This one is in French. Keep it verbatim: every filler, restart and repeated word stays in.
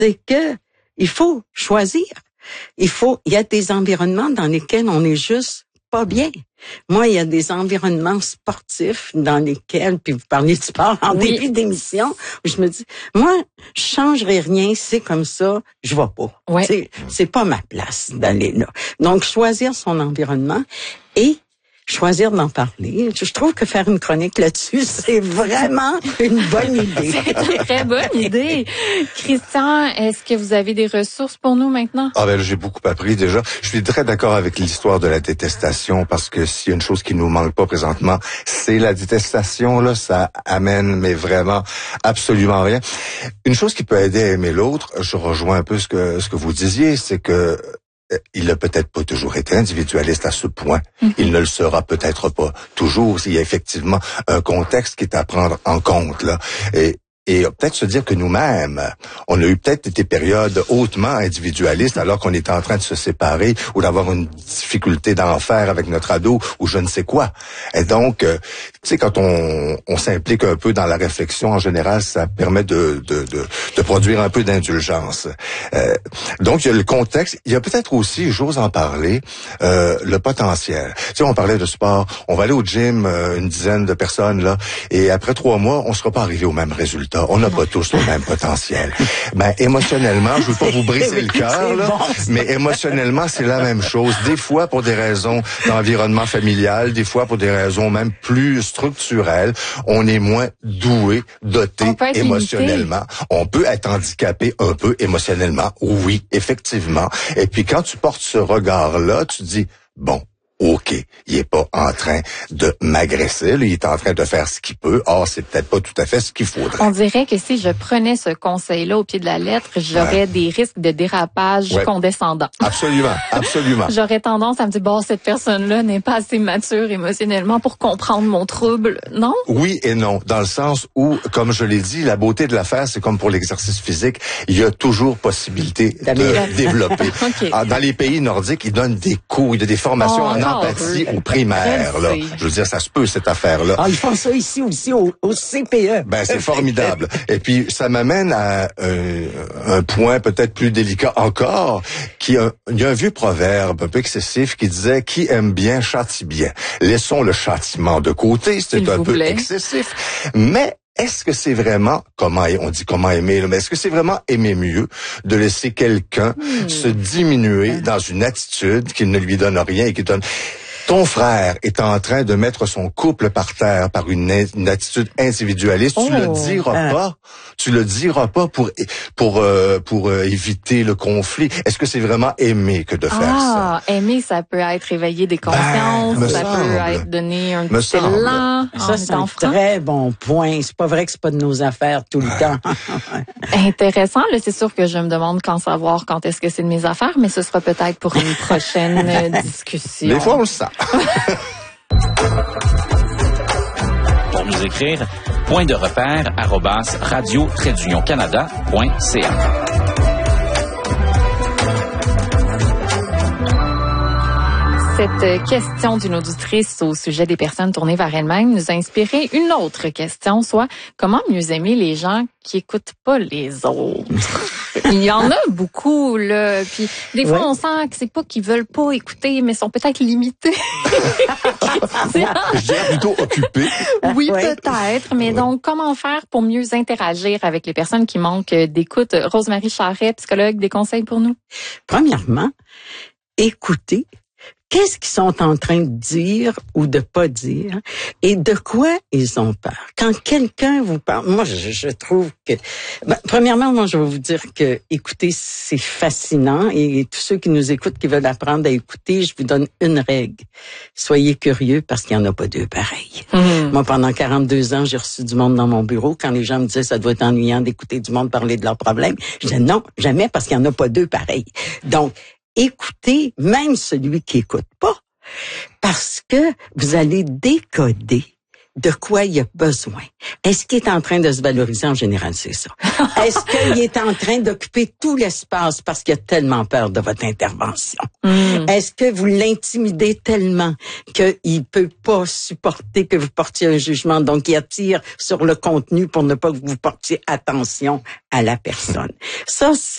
c'est que il faut choisir. Il faut, il y a des environnements dans lesquels on est juste pas bien. Moi, il y a des environnements sportifs dans lesquels, puis vous parlez de sport en oui. début d'émission, où je me dis, moi, je changerai rien, c'est comme ça, je vais pas. Ouais. C'est, c'est pas ma place d'aller là. Donc, choisir son environnement et choisir d'en parler. Je trouve que faire une chronique là-dessus, c'est vraiment une bonne idée. C'est une très bonne idée. Christian, est-ce que vous avez des ressources pour nous maintenant? Ah ben j'ai beaucoup appris déjà. Je suis très d'accord avec l'histoire de la détestation parce que s'il y a une chose qui nous manque pas présentement, c'est la détestation. Là, ça amène mais vraiment absolument rien. Une chose qui peut aider à aimer l'autre, je rejoins un peu ce que ce que vous disiez, c'est que il n'a peut-être pas toujours été individualiste à ce point. Mm-hmm. Il ne le sera peut-être pas toujours. Il y a effectivement un contexte qui est à prendre en compte, là. Et, et peut-être se dire que nous-mêmes, on a eu peut-être des périodes hautement individualistes alors qu'on était en train de se séparer ou d'avoir une difficulté d'enfer avec notre ado ou je ne sais quoi. Et donc, euh, tu sais, quand on, on s'implique un peu dans la réflexion, en général, ça permet de, de, de, de produire un peu d'indulgence. Euh, donc, il y a le contexte. Il y a peut-être aussi, j'ose en parler, euh, le potentiel. Tu sais, on parlait de sport. On va aller au gym, euh, une dizaine de personnes, là, et après trois mois, on sera pas arrivé au même résultat. On n'a pas tous le même potentiel. Ben, émotionnellement, je veux pas vous briser le cœur, là, bon, mais émotionnellement, c'est la même chose. Des fois, pour des raisons d'environnement familial, des fois, pour des raisons même plus structurelles, on est moins doué, doté émotionnellement. Limité. On peut être handicapé un peu émotionnellement. Oui, effectivement. Et puis, quand tu portes ce regard-là, tu dis, bon, OK, il est pas en train de m'agresser, là, il est en train de faire ce qu'il peut. Or, c'est peut-être pas tout à fait ce qu'il faudrait. On dirait que si je prenais ce conseil-là au pied de la lettre, j'aurais ouais. des risques de dérapage ouais. condescendant. Absolument, absolument. J'aurais tendance à me dire, bon, cette personne-là n'est pas assez mature émotionnellement pour comprendre mon trouble, non? Oui et non, dans le sens où, comme je l'ai dit, la beauté de l'affaire, c'est comme pour l'exercice physique, il y a toujours possibilité de développer. Okay. Dans les pays nordiques, ils donnent des cours, il y a des formations oh, en empathie au primaire, là. Je veux dire, ça se peut, cette affaire-là. Ah, ils font ça ici aussi, au, au C P E. Ben, c'est formidable. Et puis, ça m'amène à euh, un point peut-être plus délicat encore, qui a, il y a un vieux proverbe un peu excessif qui disait « Qui aime bien, châtie bien ». Laissons le châtiment de côté, c'est un peu plaît. excessif. Mais est-ce que c'est vraiment, comment on dit comment aimer, mais est-ce que c'est vraiment aimer mieux de laisser quelqu'un hmm. se diminuer dans une attitude qui ne lui donne rien et qui donne... Ton frère est en train de mettre son couple par terre par une, une attitude individualiste. Oh, tu le diras hein. pas. Tu le diras pas pour pour euh, pour euh, éviter le conflit. Est-ce que c'est vraiment aimer que de faire ah, ça? Aimer, ça peut être réveiller des consciences, ben, ça semble. peut être donner un petit élan. Ça, c'est un très bon point. C'est pas vrai que c'est pas de nos affaires tout le ouais. temps. Intéressant. Là, c'est sûr que je me demande quand savoir quand est-ce que c'est de mes affaires, mais ce sera peut-être pour une prochaine discussion. Des fois, on le sent. Pour nous écrire, point de repère arobase radio trait d'union canada point c a. Cette question d'une auditrice au sujet des personnes tournées vers elles-mêmes nous a inspiré une autre question, soit comment mieux aimer les gens qui écoutent pas les autres. Il y en a beaucoup, là. Puis des fois, ouais. on sent que c'est pas qu'ils veulent pas écouter, mais sont peut-être limités. Je dirais plutôt occupés. Oui, ouais. peut-être. Mais ouais. donc, comment faire pour mieux interagir avec les personnes qui manquent d'écoute? Rosemary Charret, psychologue, des conseils pour nous? Premièrement, écoutez. Qu'est-ce qu'ils sont en train de dire ou de pas dire et de quoi ils ont peur? Quand quelqu'un vous parle, moi, je, je trouve que, ben, premièrement, moi, je vais vous dire que écouter, c'est fascinant et tous ceux qui nous écoutent, qui veulent apprendre à écouter, je vous donne une règle. Soyez curieux parce qu'il n'y en a pas deux pareils. Mmh. Moi, pendant quarante-deux ans, j'ai reçu du monde dans mon bureau. Quand les gens me disaient ça doit être ennuyant d'écouter du monde parler de leurs problèmes, je disais non, jamais parce qu'il n'y en a pas deux pareils. Donc, écoutez même celui qui écoute pas, parce que vous allez décoder de quoi il a besoin. Est-ce qu'il est en train de se valoriser? En général, c'est ça. Est-ce qu'il est en train d'occuper tout l'espace parce qu'il a tellement peur de votre intervention? Mm. Est-ce que vous l'intimidez tellement qu'il peut pas supporter que vous portiez un jugement, donc il attire sur le contenu pour ne pas que vous portiez attention à la personne? Ça, c'est